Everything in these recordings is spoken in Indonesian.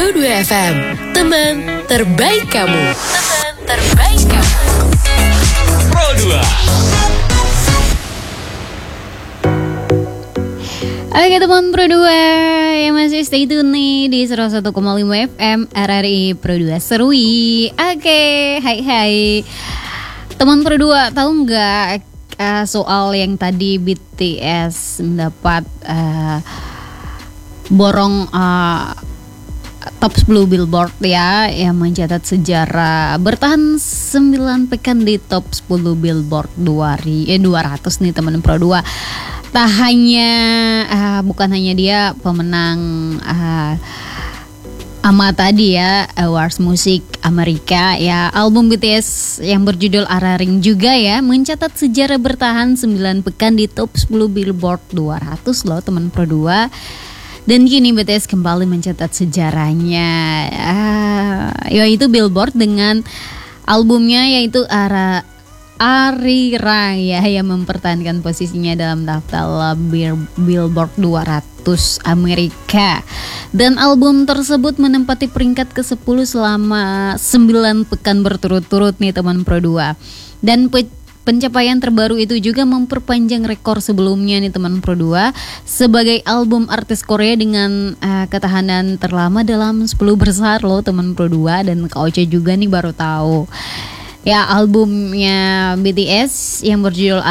Pro 2 FM, teman terbaik kamu. Teman terbaik kamu. Pro 2. Oke teman Pro 2 yang masih stay tune nih di 101,5 FM RRI Pro 2 Serui. Oke, hai teman Pro 2, tahu nggak soal yang tadi BTS mendapat borong top 10 Billboard ya, yang mencatat sejarah bertahan 9 pekan di top 10 Billboard 200 nih teman Pro 2. Tak hanya bukan hanya dia pemenang AMA tadi ya, Awards Musik Amerika ya, album BTS yang berjudul Araring juga ya mencatat sejarah bertahan 9 pekan di top 10 Billboard 200 loh teman Pro 2. Dan kini BTS kembali mencatat sejarahnya, yaitu Billboard dengan albumnya yaitu Arirang ya, yang mempertahankan posisinya dalam daftar Billboard 200 Amerika. Dan album tersebut menempati peringkat ke-10 selama 9 pekan berturut-turut nih teman Pro 2. Dan pencapaian terbaru itu juga memperpanjang rekor sebelumnya nih teman Pro 2 sebagai album artis Korea dengan ketahanan terlama dalam 10 besar loh teman Pro 2. Dan Kak Oce juga nih baru tahu. Ya, albumnya BTS yang berjudul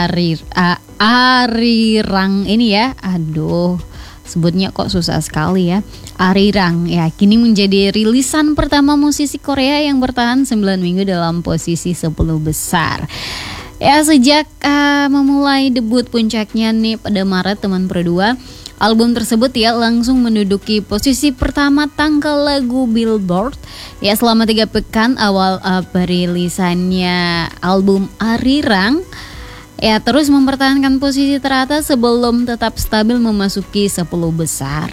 Arirang ini ya, aduh sebutnya kok susah sekali ya, Arirang ya, kini menjadi rilisan pertama musisi Korea yang bertahan 9 minggu dalam posisi 10 besar. Ya, sejak memulai debut puncaknya nih pada Maret teman Pro 2, album tersebut ya langsung menduduki posisi pertama tanggal lagu Billboard ya selama 3 pekan awal perilisannya album Arirang ya, terus mempertahankan posisi teratas sebelum tetap stabil memasuki 10 besar.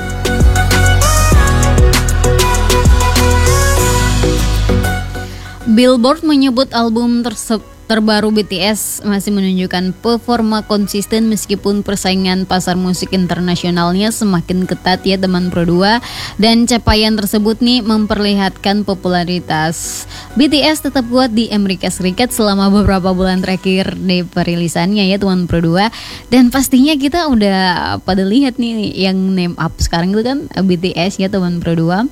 Billboard menyebut album terbaru BTS masih menunjukkan performa konsisten meskipun persaingan pasar musik internasionalnya semakin ketat ya teman Pro 2. Dan capaian tersebut nih memperlihatkan popularitas BTS tetap kuat di Amerika Serikat selama beberapa bulan terakhir di perilisannya ya teman Pro 2. Dan pastinya kita udah pada lihat nih yang name up sekarang itu kan BTS ya teman Pro 2.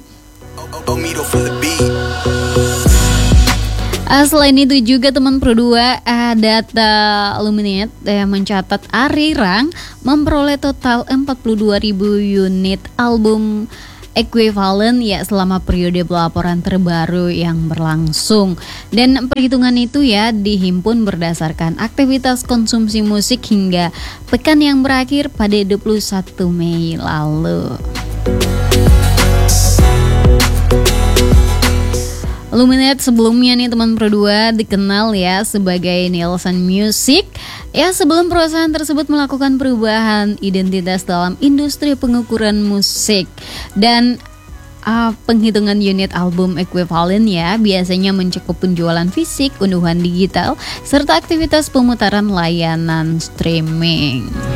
Selain itu juga teman Pro 2, data Luminate mencatat Arirang memperoleh total 42.000 unit album ekuivalen ya selama periode pelaporan terbaru yang berlangsung. Dan perhitungan itu ya dihimpun berdasarkan aktivitas konsumsi musik hingga pekan yang berakhir pada 21 Mei lalu. Luminate sebelumnya nih teman Pro 2 dikenal ya sebagai Nielsen Music ya, sebelum perusahaan tersebut melakukan perubahan identitas dalam industri pengukuran musik. Dan penghitungan unit album ekuivalen ya biasanya mencakup penjualan fisik, unduhan digital, serta aktivitas pemutaran layanan streaming.